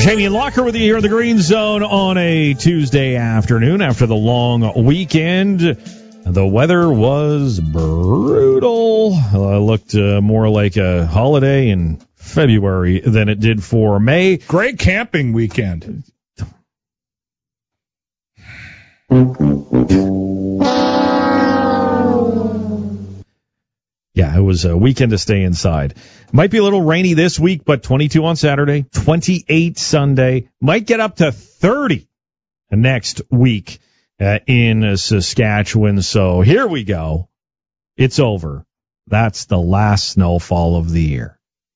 Jamie and Locker with you here in the Green Zone on a Tuesday afternoon after the long weekend. The weather was brutal. Looked more like a holiday in February than it did for May. Great camping weekend. Yeah, it was a weekend to stay inside. Might be a little rainy this week, but 22 on Saturday, 28 Sunday. Might get up to 30 next week in Saskatchewan. So here we go. It's over. That's the last snowfall of the year.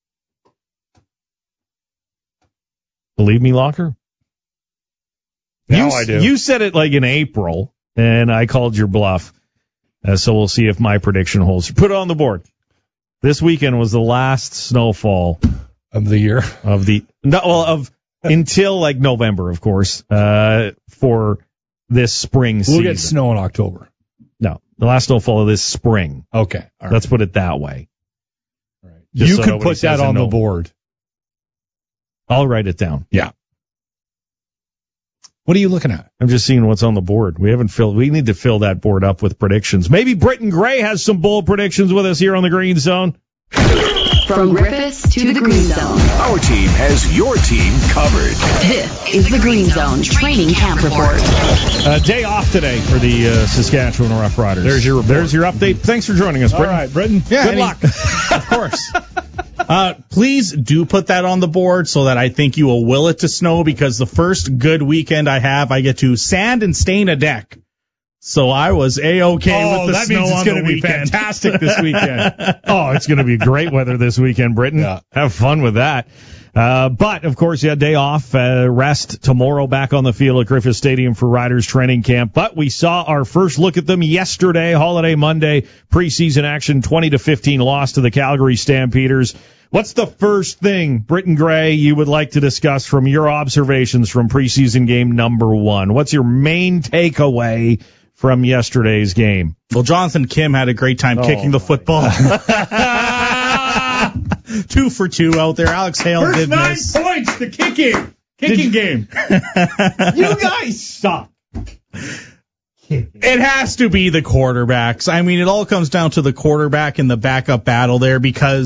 Believe me, Locker? Now I do. You said it like in April, and I called your bluff. So we'll see if my prediction holds. Put it on the board. This weekend was the last snowfall of the year. Until like November, of course, for this spring season. We'll get snow in October. No, the last snowfall of this spring. Okay. All right. Let's put it that way. All right. Just you could put that on the board. I'll write it down. Yeah. What are you looking at? I'm just seeing what's on the board. We need to fill that board up with predictions. Maybe Britton Gray has some bold predictions with us here on the Green Zone. From Griffiths to the Green Zone. Our team has your team covered. This is the Green Zone Training Camp Report. Day off today for the Saskatchewan Rough Riders. There's your update. Thanks for joining us, Britton. All right, Britton. Yeah, Good luck. Of course. Please do put that on the board so that I think you will will it to snow, because the first good weekend I have, I get to sand and stain a deck. So I was A-okay with the snow on the weekend. That means it's going to be fantastic this weekend. It's going to be great weather this weekend, Britton. Yeah. Have fun with that. But, of course, you had day off, rest tomorrow back on the field at Griffith Stadium for Riders training camp. But we saw our first look at them yesterday, Holiday Monday, preseason action, 20-15 loss to the Calgary Stampeders. What's the first thing, Britton Gray, you would like to discuss from your observations from preseason game number 1? What's your main takeaway from yesterday's game? Well, Jonathan Kim had a great time kicking the football. 2 for 2 out there. Alex Hale did miss. 9 points, the kicking game. You guys suck. It has to be the quarterbacks. I mean, it all comes down to the quarterback and the backup battle there, because